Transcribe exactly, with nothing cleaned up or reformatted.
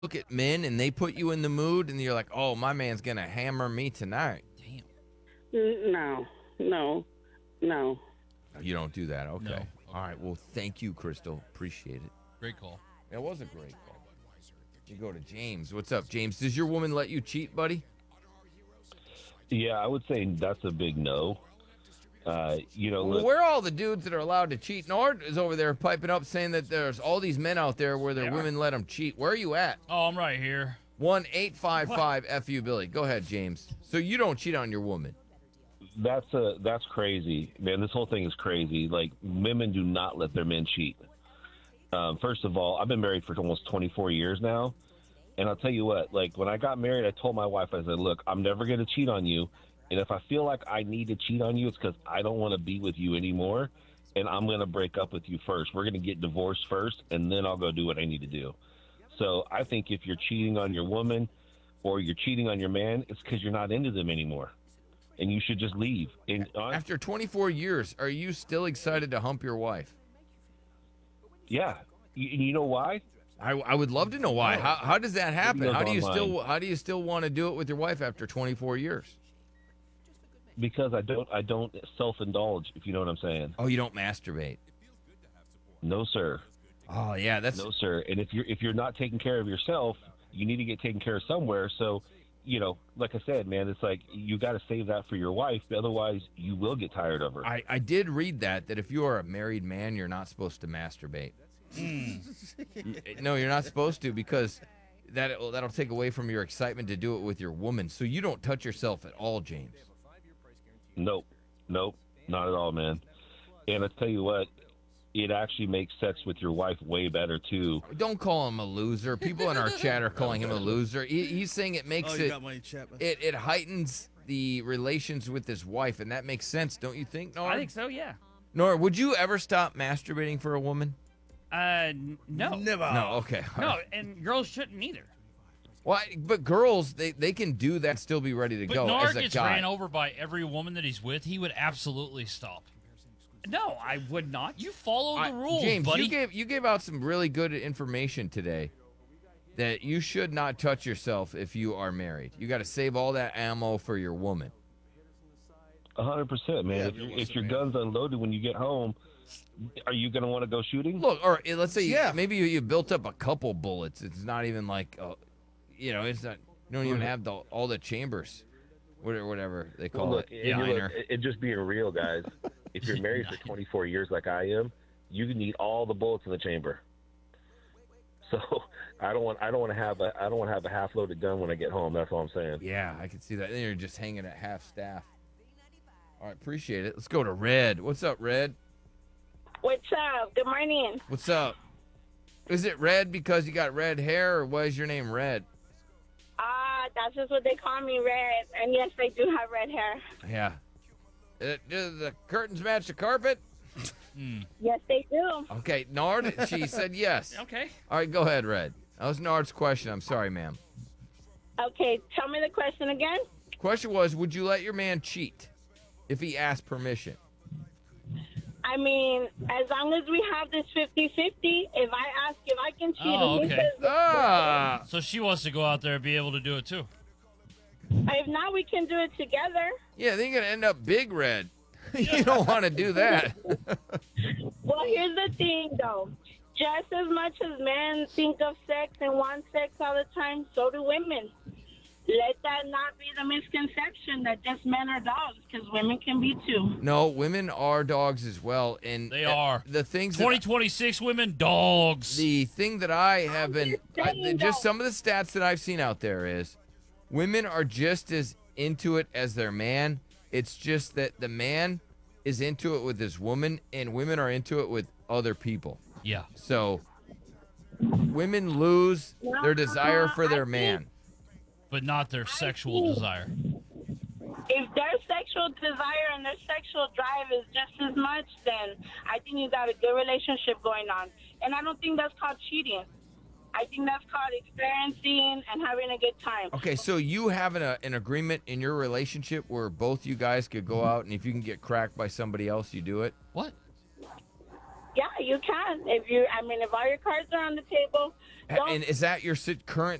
look at men and they put you in the mood and you're like, oh, my man's going to hammer me tonight. Damn. N- No, no, no. You don't do that. Okay. No. Okay. All right. Well, thank you, Crystal. Appreciate it. Great call. It was a great call. You go to James. What's up, James? Does your woman let you cheat, buddy? Yeah, I would say that's a big no. Uh, you know, Well, look, where are all the dudes that are allowed to cheat? Nord is over there piping up saying that there's all these men out there where their women let them cheat. Where are you at? Oh, I'm right here. one eight five five F U Billy. Go ahead, James. So you don't cheat on your woman. that's a that's crazy, man. This whole thing is crazy. Like, women do not let their men cheat. Um, first of all, I've been married for almost twenty-four years now, and I'll tell you what. Like, when I got married, I told my wife, I said, "Look, I'm never going to cheat on you, and if I feel like I need to cheat on you, it's because I don't want to be with you anymore, and I'm going to break up with you first. We're going to get divorced first, and then I'll go do what I need to do." So I think if you're cheating on your woman or you're cheating on your man, it's because you're not into them anymore, and you should just leave. And honestly, After twenty-four years, are you still excited to hump your wife? yeah, you, you know why? I, I would love to know why. How, how does that happen? Videos How do you online. still how do you still want to do it with your wife after twenty-four years? Because I don't I don't self-indulge, if you know what I'm saying. Oh, you don't masturbate. No, sir. Oh yeah, that's No, sir. And if you're if you're not taking care of yourself, you need to get taken care of somewhere. So, you know, like I said, man, it's like you got to save that for your wife. Otherwise, you will get tired of her. I, I did read that that if you are a married man, you're not supposed to masturbate. Y- no, you're not supposed to because that that'll take away from your excitement to do it with your woman. So you don't touch yourself at all, James. Nope. Nope. Not at all, man. And I tell you what, it actually makes sex with your wife way better too. Don't call him a loser. People in our chat are calling him a loser. He, he's saying it makes Oh, you it, got my chat. it it heightens the relations with his wife, and that makes sense, don't you think, Nora? I think so, yeah. Nora, would you ever stop masturbating for a woman? Uh, n- no. Never. No, okay. all No, right. and girls shouldn't either. Why? But girls, they, they can do that and still be ready to But go Nard as a gets guy. ran over by every woman that he's with. He would absolutely stop. No, I would not. You follow the I- rules, James, buddy. you gave you gave out some really good information today that you should not touch yourself if you are married. You got to save all that ammo for your woman. A hundred percent, man. Yeah, if, if it if wasn't your me. gun's unloaded when you get home, are you going to want to go shooting? Look, or eh, let's say you- Yeah. maybe you, you built up a couple bullets. It's not even like, uh, you know, it's not. You don't even have the, all the chambers, whatever, whatever they call Well, look, it. and Minor. look, it, it just being real, guys. If you're married for twenty-four years like I am, you need all the bullets in the chamber. So I don't want I don't want to have a I don't want to have a half loaded gun when I get home. That's all I'm saying. Yeah, I can see that. Then you're just hanging at half staff. All right, appreciate it. Let's go to Red. What's up, Red? What's up? Good morning. What's up? Is it Red because you got red hair, or why is your name Red? Ah, that's just what they call me, Red. And yes, I do have red hair. Yeah. Uh, do the curtains match the carpet? Yes, they do. Okay, Nard, she said yes. Okay. All right, go ahead, Red. That was Nard's question. I'm sorry, ma'am. Okay, tell me the question again. Question was, would you let your man cheat if he asked permission? I mean, as long as we have this fifty-fifty, if I ask if I can cheat, Oh, and he okay. says, Ah, So she wants to go out there and be able to do it too. if not, we can do it together. yeah, then you're gonna end up big Red. You don't want to do that. Well, here's the thing, though. Just as much as men think of sex and want sex all the time, so do women. Let that not be the misconception that just men are dogs, because women can be too. No, women are dogs as well, and They uh, are. the things. that- twenty twenty-six women, dogs. The thing that I have been, I, saying, just though. some of the stats that I've seen out there is women are just as into it as their man. It's just that the man is into it with his woman and women are into it with other people. yeah. So women lose their desire for their man. But not their sexual desire. If their sexual desire and their sexual drive is just as much, then I think you got a good relationship going on. And I don't think that's called cheating. I think that's called experiencing and having a good time. Okay, so you have an, uh, an agreement in your relationship where both you guys could go out and if you can get cracked by somebody else, you do it? What? Yeah, you can. If you, I mean, if all your cards are on the table, don't And is that your sit- current